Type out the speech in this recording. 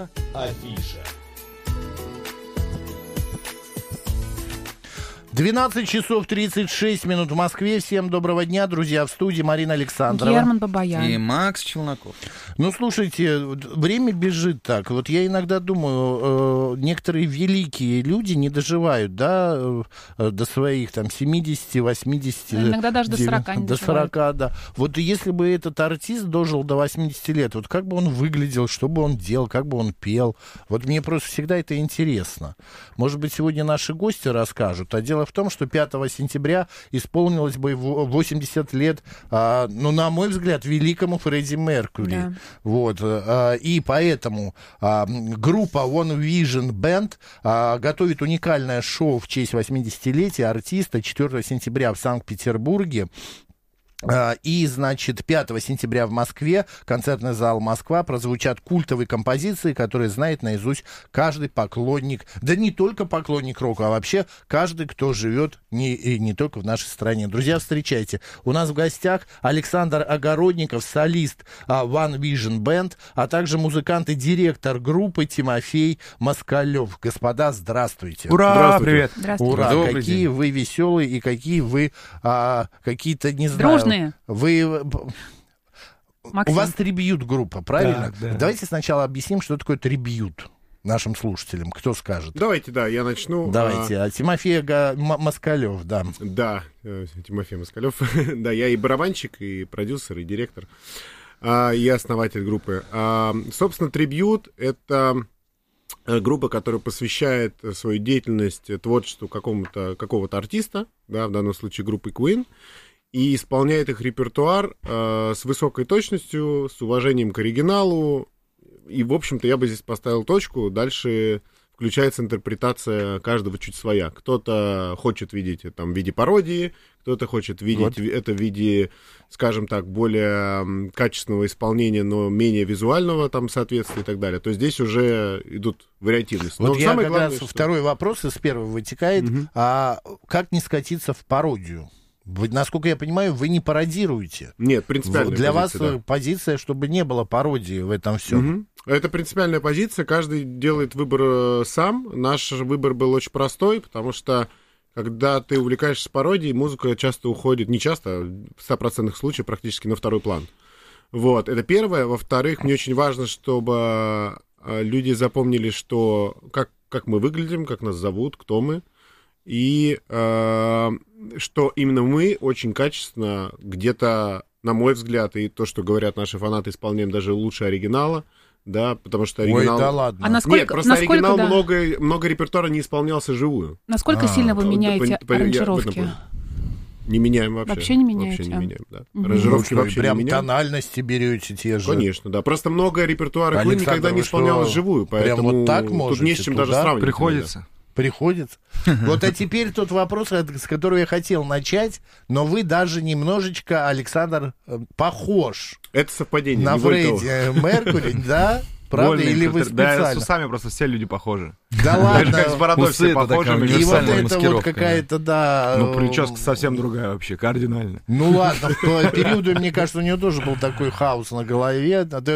Афиша. 12 часов 36 минут в Москве. Всем доброго дня, друзья. В студии Марина Александрова. Герман Бабаян. И Макс Челноков. Ну, слушайте, время бежит так. Вот я иногда думаю, некоторые великие люди не доживают, да, до своих там 70, 80. Иногда даже до 40 не До доживают. 40, да. Вот если бы этот артист дожил до 80 лет, вот как бы он выглядел, что бы он делал, как бы он пел. Вот мне просто всегда это интересно. Может быть, сегодня наши гости расскажут. А дело в том, что 5 сентября исполнилось бы 80 лет, ну, на мой взгляд, великому Фредди Меркьюри. Да. Вот. И поэтому группа One Vision Band готовит уникальное шоу в честь 80-летия артиста 4 сентября в Санкт-Петербурге. И, значит, 5 сентября в Москве, концертный зал «Москва», прозвучат культовые композиции, которые знает наизусть каждый поклонник, да не только поклонник рока, а вообще каждый, кто живет не только в нашей стране. Друзья, встречайте, у нас в гостях Александр Огородников, солист One Vision Band, а также музыкант и директор группы Тимофей Москалев. Господа, здравствуйте. Ура! Здравствуйте. Привет! Здравствуйте. Ура! Добрый Какие день. вы веселые и какие вы какие-то, не знаю... Дружные. Вы... Максим. У вас трибьют группа, правильно? Да, да. Давайте сначала объясним, что такое трибьют нашим слушателям. Кто скажет? Давайте, я начну. Давайте. Тимофей Москалев, да. Да, Тимофей Москалев. Да, я и барабанщик, и продюсер, и директор, и основатель группы. Собственно, трибьют — это группа, которая посвящает свою деятельность творчеству какого-то артиста, да, в данном случае группы Queen, и исполняет их репертуар с высокой точностью, с уважением к оригиналу. И, в общем-то, я бы здесь поставил точку. Дальше включается интерпретация каждого чуть своя. Кто-то хочет видеть это в виде пародии, кто-то хочет видеть это в виде, скажем так, более качественного исполнения, но менее визуального соответствия и так далее. То здесь уже идут вариативности. Вот Но я самое как главное, раз второй вопрос из первого вытекает. Как не скатиться в пародию? Вы, насколько я понимаю, вы не пародируете. Нет, принципиальная Для позиция, вас да. позиция, чтобы не было пародии в этом всем. Мгм. Это принципиальная позиция, каждый делает выбор сам. Наш выбор был очень простой, потому что когда ты увлекаешься пародией, музыка часто уходит, не часто, в 100% случаев практически на второй план. Вот, это первое. Во-вторых, мне очень важно, чтобы люди запомнили, что как мы выглядим, как нас зовут, кто мы. И что именно мы очень качественно где-то, на мой взгляд, и то, что говорят наши фанаты, исполняем даже лучше оригинала, да, потому что оригинал... Ой, да ладно. А насколько, Нет, просто насколько, оригинал да, много репертуара не исполнялся живую. насколько сильно вы вот, меняете я об этом аранжировки? понял. Не меняем вообще. Вообще не меняете? Вообще не меняем, да. Мгм. Аранжировки Ну, что, вообще прям не меняем. тональности берете те же. Конечно, да. Просто много репертуара Queen Александр, никогда не вы что, исполнялось живую, прям поэтому вот так тут можете не с чем даже туда? сравнивать. Приходится. Приходится. Вот, а теперь тот вопрос, с которого я хотел начать, но вы даже немножечко, Александр, похож Это совпадение. на не более того. Фредди Меркьюри, да? Правда? Вольно Или вы Да, с специально? усами просто все люди похожи. Да Даже как с ладно. бородой Усы все это похожи. такая И вот универсальная это вот маскировка, какая-то, да... Ну, прическа совсем другая вообще, кардинально. Ну ладно, в тот период, мне кажется, у него тоже был такой хаос на голове.